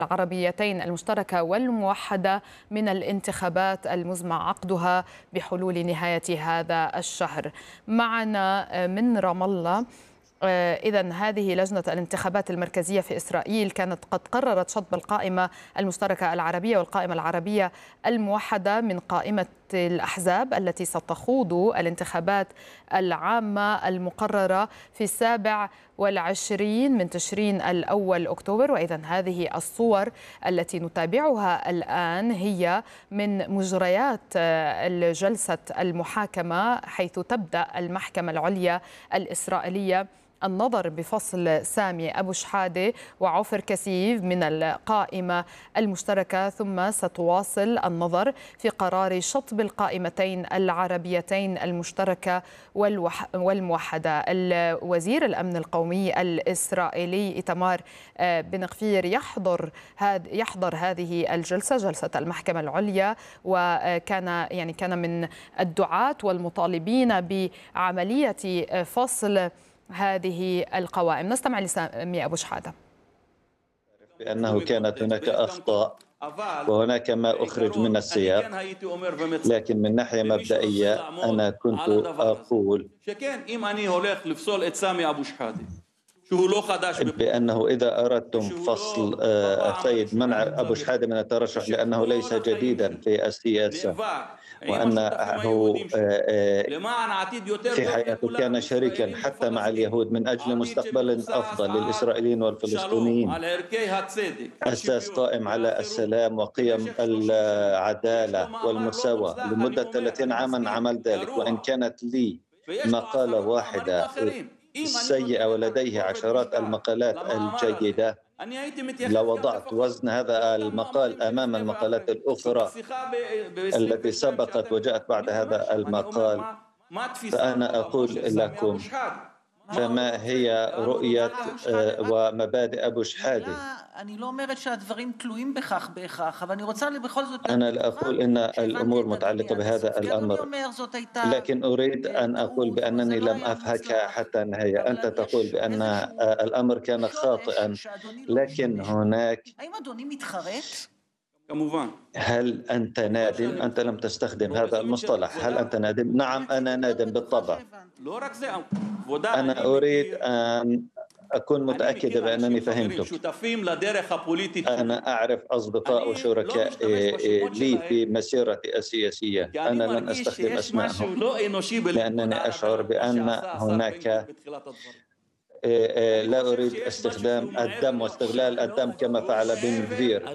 العربيتين المشتركة والموحدة من الانتخابات المزمع عقدها بحلول نهاية هذا الشهر. معنا من رام الله. إذن هذه لجنة الانتخابات المركزية في إسرائيل كانت قد قررت شطب القائمة المشتركة العربية والقائمة العربية الموحدة من قائمة الأحزاب التي ستخوض الانتخابات العامة المقررة في 27 من تشرين الأول أكتوبر. وإذن هذه الصور التي نتابعها الآن هي من مجريات جلسة المحاكمة، حيث تبدأ المحكمة العليا الإسرائيلية النظر بفصل سامي أبو شحادة وعوفر كسيف من القائمة المشتركة، ثم ستواصل النظر في قرار شطب القائمتين العربيتين المشتركة والموحدة. الوزير الأمن القومي الإسرائيلي إيتمار بن غفير يحضر هذه الجلسة، جلسة المحكمة العليا، وكان من الدعاة والمطالبين بعملية فصل هذه القوائم. نستمع لسامي أبو شحادة. بأنه كانت هناك أخطاء وهناك ما أخرج من السياق، لكن من ناحية مبدئية أنا كنت أقول بأنه إذا أردتم فصل السيد منع أبو شحادة من الترشح لأنه ليس جديدا في السياسة، وأنه في حياته كان شريكا حتى مع اليهود من أجل مستقبل أفضل للإسرائيليين والفلسطينيين، أساس قائم على السلام وقيم العدالة والمساواة. لمدة 30 عاما عمل ذلك، وإن كانت لي مقالة واحدة سيئة ولديه عشرات المقالات الجيدة، لو وضعت وزن هذا المقال أمام المقالات الأخرى التي سبقت وجاءت بعد هذا المقال، فأنا أقول لكم فما هي رؤية ومبادئ أبو شحادة. أنا لا أقول أن الأمور متعلقة بهذا الأمر، لكن أريد أن أقول بأنني لم أفهمك حتى النهاية. أنت تقول بأن الأمر كان خاطئا، لكن هناك هل أنت نادم؟ أنت لم تستخدم هذا المصطلح. هل أنت نادم؟ نعم أنا نادم بالطبع. أنا أريد أن أكون متأكدة بأنني فهمتك. أنا أعرف أصدقاء وشركاء لي في مسيرتي السياسية، أنا لن أستخدم أسمائهم لأنني أشعر بأن هناك لا أريد استخدام الدم واستغلال الدم كما فعل بن غفير.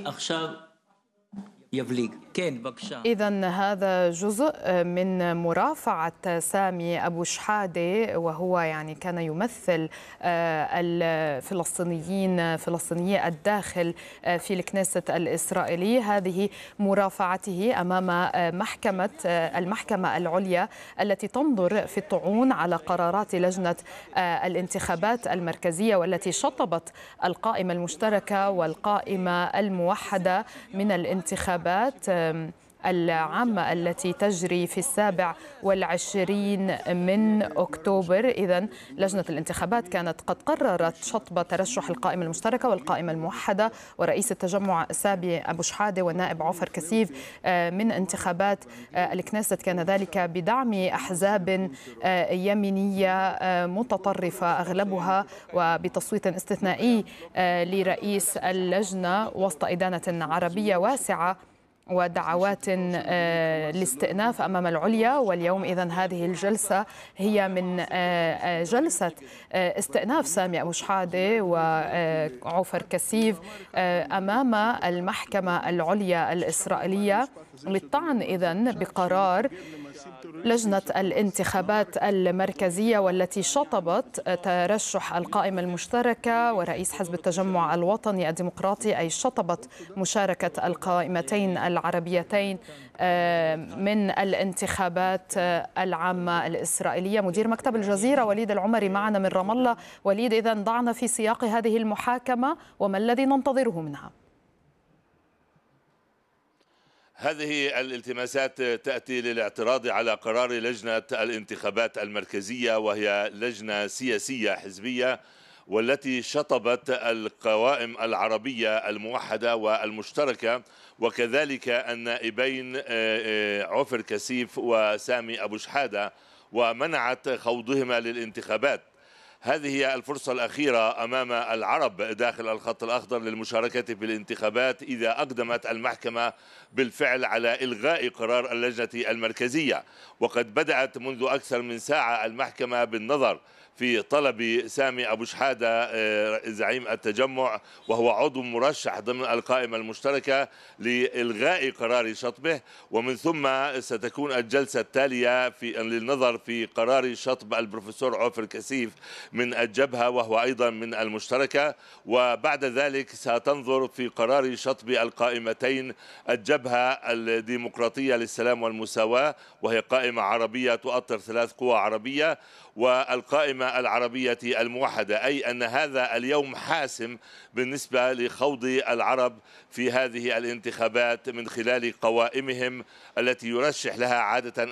إذن هذا جزء من مرافعة سامي أبو شحادة، وهو كان يمثل فلسطيني الداخل في الكنيست الإسرائيلية. هذه مرافعته أمام المحكمة العليا التي تنظر في الطعون على قرارات لجنة الانتخابات المركزية، والتي شطبت القائمة المشتركة والقائمة الموحدة من الانتخابات العامة التي تجري في 27 من أكتوبر. إذن لجنة الانتخابات كانت قد قررت شطب ترشح القائمة المشتركة والقائمة الموحدة، ورئيس التجمع سامي أبو شحادة والنائب عوفر كسيف من انتخابات الكنيست، كان ذلك بدعم أحزاب يمينية متطرفة أغلبها، وبتصويت استثنائي لرئيس اللجنة وسط إدانة عربية واسعة ودعوات لاستئناف أمام العليا. واليوم إذن هذه الجلسة هي من جلسة استئناف سامي أبو شحادة وعوفر كسيف أمام المحكمة العليا الإسرائيلية للطعن إذن بقرار لجنة الانتخابات المركزية، والتي شطبت ترشح القائمة المشتركة ورئيس حزب التجمع الوطني الديمقراطي، أي شطبت مشاركة القائمتين العربيتين من الانتخابات العامة الإسرائيلية. مدير مكتب الجزيرة وليد العمري معنا من رام الله. وليد، إذن ضعنا في سياق هذه المحاكمة، وما الذي ننتظره منها؟ هذه الالتماسات تأتي للاعتراض على قرار لجنة الانتخابات المركزية، وهي لجنة سياسية حزبية، والتي شطبت القوائم العربية الموحدة والمشتركة، وكذلك النائبين عوفر كسيف وسامي أبو شحادة، ومنعت خوضهما للانتخابات. هذه هي الفرصة الأخيرة أمام العرب داخل الخط الأخضر للمشاركة في الانتخابات إذا أقدمت المحكمة بالفعل على إلغاء قرار اللجنة المركزية. وقد بدأت منذ أكثر من ساعة المحكمة بالنظر في طلب سامي أبو شحادة زعيم التجمع وهو عضو مرشح ضمن القائمة المشتركة لإلغاء قرار شطبه، ومن ثم ستكون الجلسة التالية للنظر في قرار شطب البروفيسور عوفر كسيف من الجبهة وهو أيضا من المشتركة، وبعد ذلك ستنظر في قرار شطب القائمتين الجبهة الديمقراطية للسلام والمساواة وهي قائمة عربية تؤطر 3 قوى عربية، والقائمة العربية الموحدة، أي أن هذا اليوم حاسم بالنسبة لخوض العرب في هذه الانتخابات من خلال قوائمهم التي يرشح لها عادة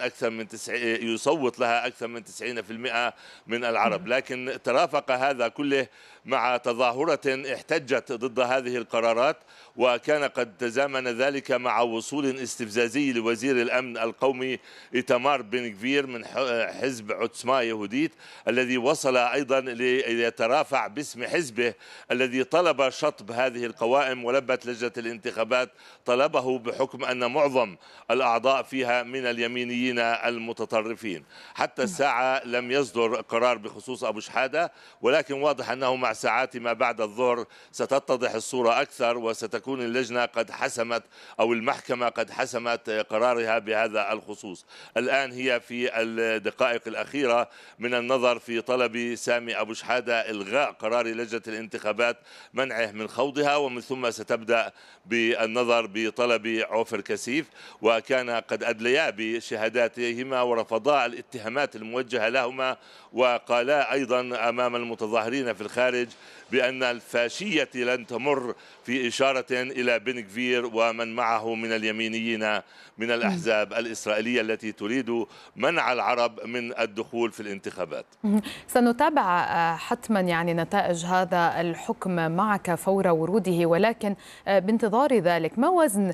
يصوت لها أكثر من 90% من العرب. لكن ترافق هذا كله مع تظاهرة احتجت ضد هذه القرارات، وكان قد تزامن ذلك مع وصول استفزازي لوزير الأمن القومي إيتمار بن غفير من حزب عوتسما يهوديت، الذي وصل أيضا ليترافع باسم حزبه الذي طلب شطب هذه القوائم، ولبت لجنة الانتخابات طلبه بحكم أن معظم الأعضاء فيها من اليمينيين المتطرفين. حتى الساعة لم يصدر قرار بخصوص أبو شحادة، ولكن واضح أنه مع ساعات ما بعد الظهر ستتضح الصورة أكثر، وستكون اللجنة قد حسمت أو المحكمة قد حسمت قرارها بهذا الخصوص. الآن هي في الدقائق الأخيرة من النظر في طلب سامي أبو شحادة إلغاء قرار لجنة الانتخابات منعه من خوضها، ومن ثم ستبدأ بالنظر بطلب عوفر كسيف، وكان قد أدليا بشهاداتهما ورفضا الاتهامات الموجهة لهما، وقالا أيضا أمام المتظاهرين في الخارج بأن الفاشية لن تمر، في إشارة إلى بن غفير ومن معه من اليمينيين من الأحزاب الإسرائيلية التي تريد منع العرب من الدخول في الانتخابات. سنتابع حتما نتائج هذا الحكم معك فور وروده، ولكن بانتظار ذلك ما وزن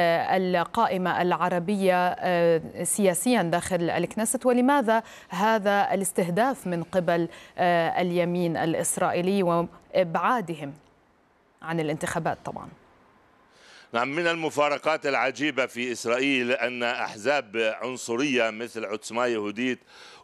القائمة العربية سياسيا داخل الكنيست، ولماذا هذا الاستهداف من قبل اليمين الإسرائيلي وإبعادهم عن الانتخابات؟ طبعا نعم، من المفارقات العجيبة في إسرائيل أن أحزاب عنصرية مثل عوتسما يهوديت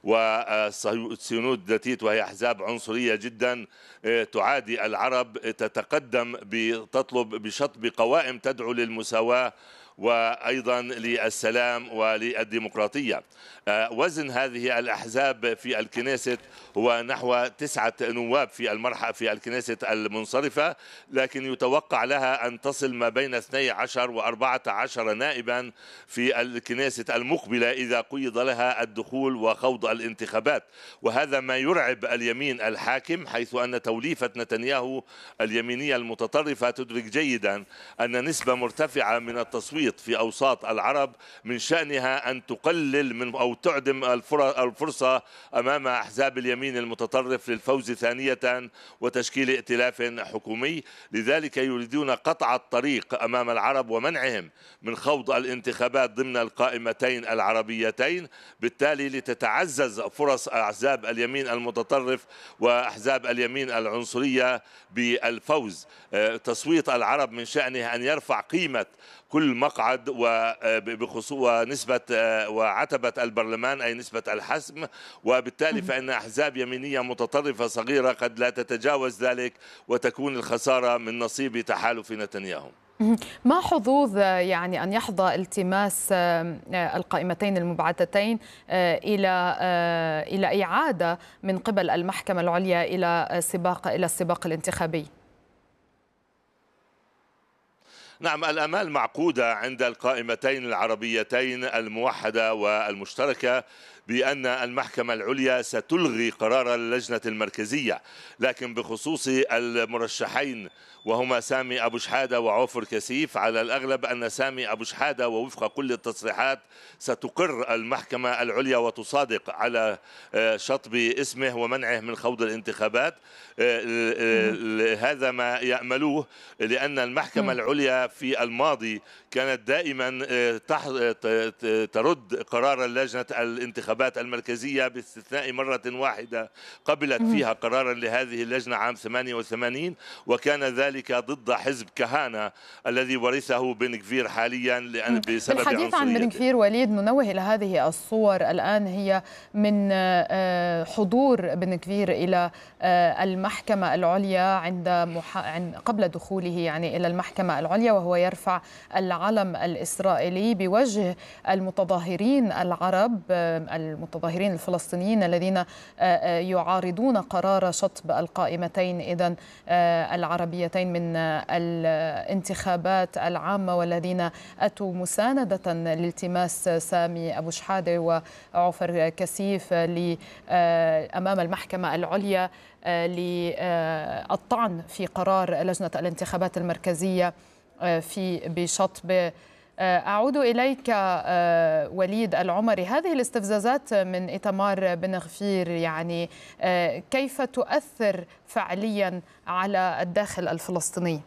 والصهيونوت الداتيت، وهي أحزاب عنصرية جدا تعادي العرب، تتقدم بتطلب بشطب قوائم تدعو للمساواة وأيضا للسلام وللديمقراطية. وزن هذه الأحزاب في الكنيست هو نحو 9 نواب في الكنيست المنصرفة، لكن يتوقع لها أن تصل ما بين 12 و14 نائبا في الكنيست المقبلة إذا قيض لها الدخول وخوض الانتخابات. وهذا ما يرعب اليمين الحاكم، حيث أن توليفة نتنياهو اليمينية المتطرفة تدرك جيدا أن نسبة مرتفعة من التصويت في أوساط العرب من شأنها أن تقلل من أو تعدم الفرصة أمام أحزاب اليمين المتطرف للفوز ثانية وتشكيل ائتلاف حكومي. لذلك يريدون قطع الطريق أمام العرب ومنعهم من خوض الانتخابات ضمن القائمتين العربيتين، بالتالي لتتعزز فرص أحزاب اليمين المتطرف وأحزاب اليمين العنصرية بالفوز. تصويت العرب من شأنه أن يرفع قيمة كل مقعد ونسبة وعتبة البرلمان أي نسبة الحسم، وبالتالي فإن أحزاب يمينية متطرفة صغيرة قد لا تتجاوز ذلك وتكون الخسارة من نصيب تحالف نتنياهو. ما حظوظ أن يحظى التماس القائمتين المبعثتين إلى إعادة من قبل المحكمة العليا إلى السباق الانتخابي؟ نعم، الآمال معقودة عند القائمتين العربيتين الموحدة والمشتركة بأن المحكمة العليا ستلغي قرار اللجنة المركزية، لكن بخصوص المرشحين وهما سامي أبو شحادة وعوفر كسيف، على الأغلب أن سامي أبو شحادة ووفق كل التصريحات ستقر المحكمة العليا وتصادق على شطب اسمه ومنعه من خوض الانتخابات. هذا ما يأملوه، لأن المحكمة العليا في الماضي كانت دائما ترد قرار لجنة الانتخابات المركزية باستثناء مرة واحدة قبلت فيها قرارا لهذه اللجنة عام 88، وكان ذلك ضد حزب كهانة الذي ورثه بن كفير حاليا بسبب عنصريته. بالحديث عن بن كفير وليد، ننوه إلى هذه الصور الآن هي من حضور بن كفير إلى المحكمة العليا قبل دخوله يعني إلى المحكمة العليا، وهو يرفع العلم الإسرائيلي بوجه المتظاهرين العرب، المتظاهرين الفلسطينيين الذين يعارضون قرار شطب القائمتين إذن العربيتين من الانتخابات العامة، والذين أتوا مساندة لالتماس سامي أبو شحادة وعوفر كسيف أمام المحكمة العليا للطعن في قرار لجنة الانتخابات المركزية بشطب. أعود إليك وليد العمري، هذه الاستفزازات من إيتمار بن غفير يعني كيف تؤثر فعليا على الداخل الفلسطيني؟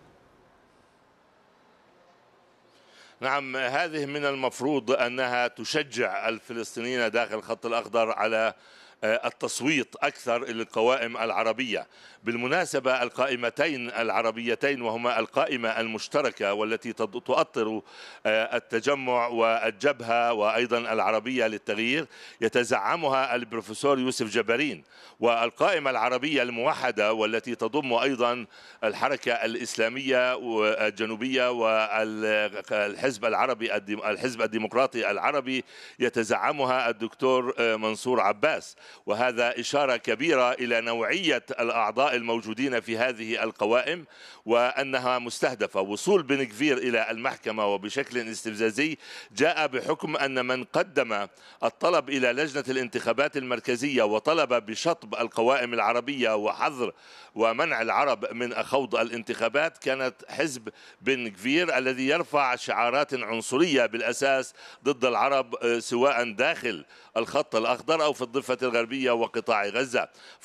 نعم، هذه من المفروض أنها تشجع الفلسطينيين داخل الخط الأخضر على التصويت أكثر للقوائم العربية. بالمناسبة القائمتين العربيتين وهما القائمة المشتركة والتي تؤطر التجمع والجبهة وأيضا العربية للتغيير يتزعمها البروفيسور يوسف جبارين، والقائمة العربية الموحدة والتي تضم أيضا الحركة الإسلامية الجنوبية والحزب العربي الحزب الديمقراطي العربي يتزعمها الدكتور منصور عباس. وهذا إشارة كبيرة إلى نوعية الأعضاء الموجودين في هذه القوائم وأنها مستهدفة. وصول بن كفير إلى المحكمة وبشكل استفزازي جاء بحكم أن من قدم الطلب إلى لجنة الانتخابات المركزية وطلب بشطب القوائم العربية وحظر ومنع العرب من خوض الانتخابات كانت حزب بن كفير الذي يرفع شعارات عنصرية بالأساس ضد العرب سواء داخل الخط الأخضر أو في الضفة الغربية وقطاع غزة.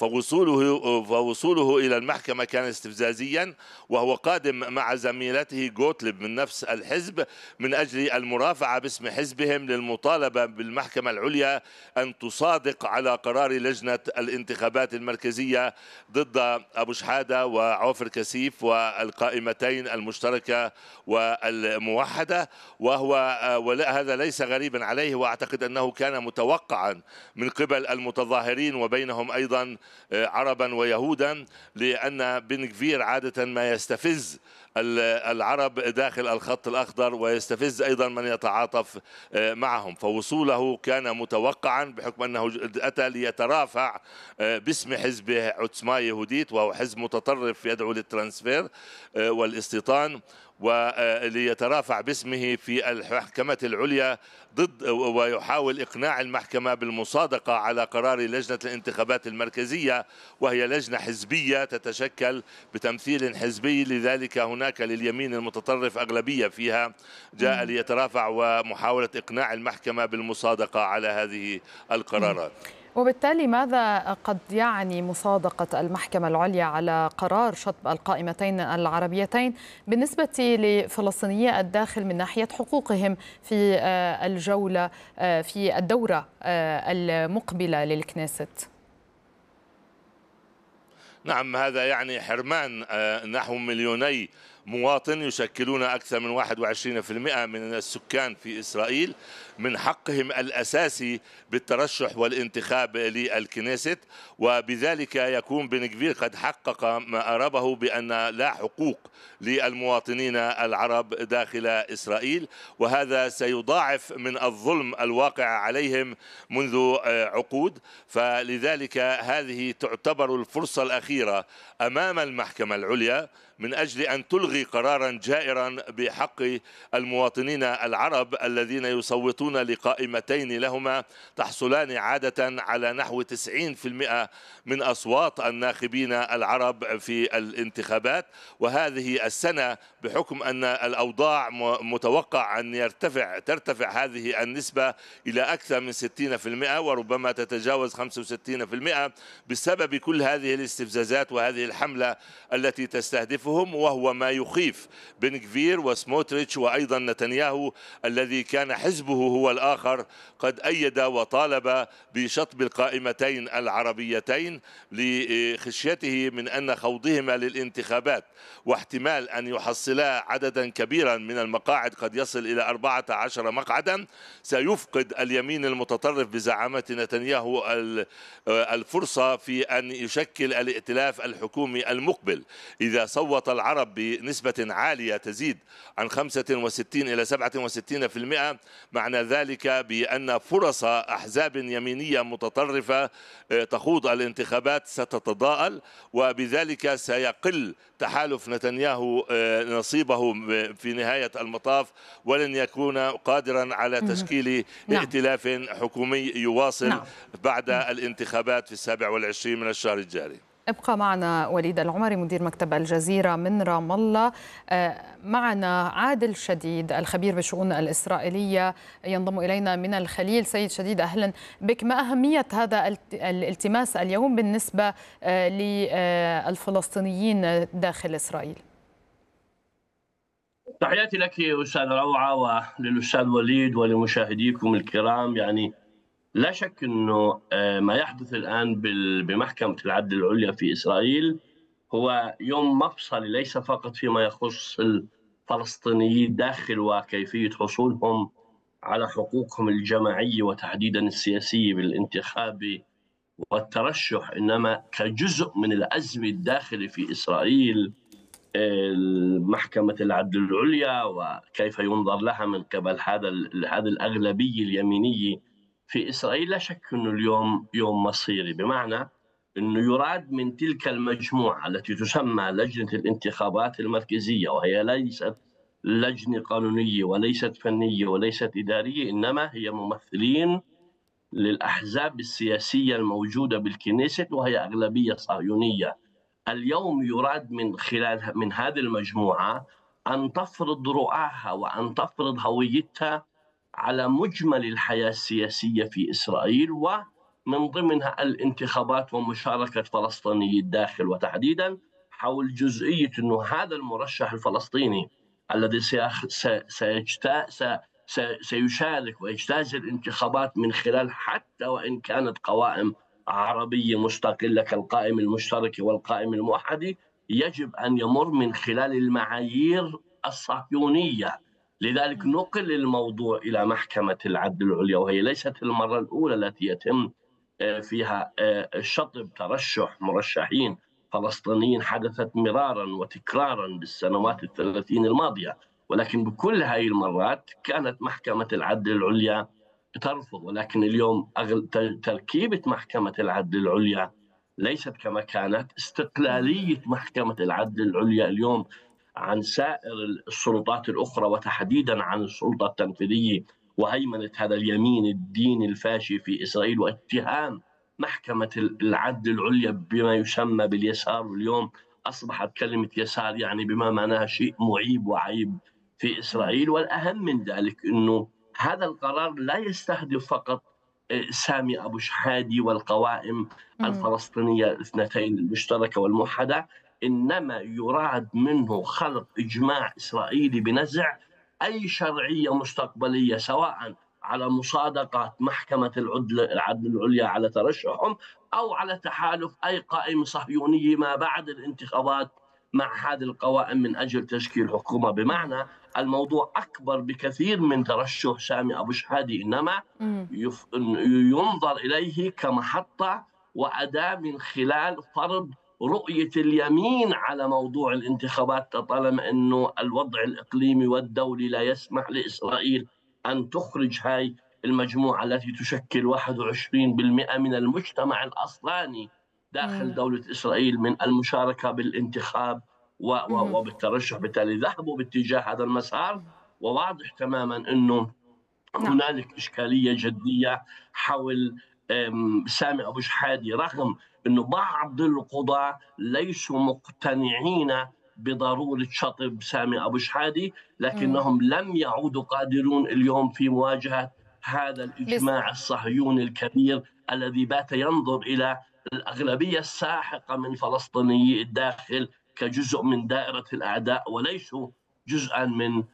فوصوله إلى المحكمة كان استفزازيا، وهو قادم مع زميلته جوتلب من نفس الحزب من أجل المرافعة باسم حزبهم للمطالبة بالمحكمة العليا أن تصادق على قرار لجنة الانتخابات المركزية ضد أبو شحادة وعوفر كسيف والقائمتين المشتركة والموحدة. وهذا ليس غريبا عليه، وأعتقد أنه كان متوقعا من قبل المتظاهرين وبينهم أيضا عربا ويهودا، لأن بن كفير عادة ما يستفز العرب داخل الخط الأخضر ويستفز أيضا من يتعاطف معهم. فوصوله كان متوقعا بحكم أنه أتى ليترافع باسم حزبه عتسما يهوديت، وهو حزب متطرف يدعو للترانسفير والاستيطان، وليترافع باسمه في المحكمة العليا ضد ويحاول إقناع المحكمة بالمصادقة على قرار لجنة الانتخابات المركزية، وهي لجنة حزبية تتشكل بتمثيل حزبي، لذلك هناك لليمين المتطرف أغلبية فيها. جاء ليترافع ومحاولة إقناع المحكمة بالمصادقة على هذه القرارات. وبالتالي ماذا قد يعني مصادقة المحكمة العليا على قرار شطب القائمتين العربيتين بالنسبة لفلسطينيي الداخل من ناحية حقوقهم في في الدورة المقبلة للكنيست؟ نعم، هذا يعني حرمان نحو 2,000,000 مواطن يشكلون أكثر من 21% من السكان في إسرائيل من حقهم الأساسي بالترشح والانتخاب للكنيست، وبذلك يكون بن كفير قد حقق ما أرابه بأن لا حقوق للمواطنين العرب داخل إسرائيل، وهذا سيضاعف من الظلم الواقع عليهم منذ عقود. فلذلك هذه تعتبر الفرصة الأخيرة أمام المحكمة العليا من أجل أن تلغي قرارا جائرا بحق المواطنين العرب الذين يصوتون لقائمتين لهما تحصلان عادة على نحو 90% من أصوات الناخبين العرب في الانتخابات. وهذه السنة بحكم أن الأوضاع متوقع أن ترتفع هذه النسبة إلى أكثر من 60% وربما تتجاوز 65% بسبب كل هذه الاستفزازات وهذه الحملة التي تستهدفهم، وهو ما يخيف بن غفير وسموتريتش وأيضا نتنياهو الذي كان حزبه هو الآخر قد أيد وطالب بشطب القائمتين العربيتين لخشيته من أن خوضهما للانتخابات واحتمال أن يحصلا عددا كبيرا من المقاعد قد يصل إلى 14 مقعدا سيفقد اليمين المتطرف بزعامة نتنياهو الفرصة في أن يشكل الائتلاف الحكومي المقبل. إذا صوت العرب بنسبة عالية تزيد عن 65 إلى 67%، معنى ذلك بأن فرص أحزاب يمينية متطرفة تخوض الانتخابات ستتضاءل، وبذلك سيقل تحالف نتنياهو نصيبه في نهاية المطاف، ولن يكون قادرا على تشكيل ائتلاف حكومي يواصل بعد الانتخابات في 27 من الشهر الجاري. ابقى معنا وليد العمري مدير مكتب الجزيرة من رام الله. معنا عادل شديد الخبير بالشؤون الإسرائيلية ينضم إلينا من الخليل. سيد شديد، أهلا بك. ما أهمية هذا الالتماس اليوم بالنسبة للفلسطينيين داخل إسرائيل؟ تحياتي لك أستاذ روعة وللأستاذ وليد ولمشاهديكم الكرام. يعني لا شك أنه ما يحدث الآن بمحكمة العدل العليا في إسرائيل هو يوم مفصلي، ليس فقط فيما يخص الفلسطينيين داخل وكيفية حصولهم على حقوقهم الجماعية وتحديدا السياسية بالانتخاب والترشح، إنما كجزء من الأزمة الداخلي في إسرائيل محكمة العدل العليا وكيف ينظر لها من قبل هذه الأغلبية اليمينية في إسرائيل. لا شك أنه اليوم يوم مصيري، بمعنى أنه يراد من تلك المجموعة التي تسمى لجنة الانتخابات المركزية، وهي ليست لجنة قانونية وليست فنية وليست إدارية، إنما هي ممثلين للأحزاب السياسية الموجودة بالكنيست وهي أغلبية صهيونية. اليوم يراد من هذه المجموعة أن تفرض رؤاها وأن تفرض هويتها على مجمل الحياة السياسية في إسرائيل، ومن ضمنها الانتخابات ومشاركة فلسطيني الداخل، وتحديدا حول جزئية أنه هذا المرشح الفلسطيني الذي سيشارك ويجتاز الانتخابات من خلال حتى وإن كانت قوائم عربية مستقلة كالقائمة المشتركة والقائمة الموحدة، يجب أن يمر من خلال المعايير الصهيونية. لذلك نقل الموضوع إلى محكمة العدل العليا، وهي ليست المرة الأولى التي يتم فيها شطب ترشح مرشحين فلسطينيين، حدثت مرارا وتكرارا بالسنوات 30 الماضية، ولكن بكل هذه المرات كانت محكمة العدل العليا ترفض. ولكن اليوم تركيبة محكمة العدل العليا ليست كما كانت. استقلالية محكمة العدل العليا اليوم عن سائر السلطات الأخرى وتحديدا عن السلطة التنفيذية وهيمنة هذا اليمين الديني الفاشي في إسرائيل، واتهام محكمة العدل العليا بما يسمى باليسار. واليوم أصبحت كلمة يسار يعني بما معناها شيء معيب وعيب في إسرائيل. والأهم من ذلك أنه هذا القرار لا يستهدف فقط سامي أبو شحادة والقوائم الفلسطينية الاثنتين المشتركة والموحدة، إنما يراد منه خلق إجماع إسرائيلي بنزع أي شرعية مستقبلية، سواء على مصادقة محكمة العدل العليا على ترشحهم أو على تحالف أي قائمة صهيونية ما بعد الانتخابات مع هذه القوائم من أجل تشكيل حكومة. بمعنى الموضوع أكبر بكثير من ترشح سامي أبو شحادة، إنما ينظر إليه كمحطة وأداة من خلال فرض رؤية اليمين على موضوع الانتخابات، طالما أنه الوضع الإقليمي والدولي لا يسمح لإسرائيل أن تخرج هاي المجموعة التي تشكل 21% من المجتمع الأصلاني داخل دولة إسرائيل من المشاركة بالانتخاب وبالترشح، بالتالي ذهبوا باتجاه هذا المسار. وواضح تماما أنه هنالك إشكالية جدية حول سامي أبو شحادة، رغم أنه بعض القضاة ليسوا مقتنعين بضرورة شطب سامي أبو شحادة، لكنهم لم يعودوا قادرون اليوم في مواجهة هذا الإجماع الصهيوني الكبير الذي بات ينظر إلى الأغلبية الساحقة من فلسطينيي الداخل كجزء من دائرة الأعداء وليسوا جزءا من